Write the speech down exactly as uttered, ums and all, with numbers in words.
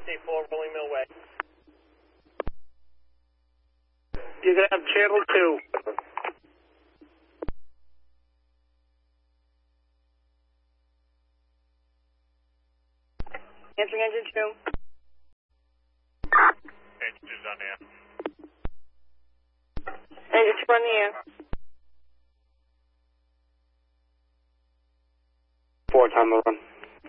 four, Rolling Mill Way. You're going to have channel two. Answering engine two. Engine two's on the air. Engine two on the air.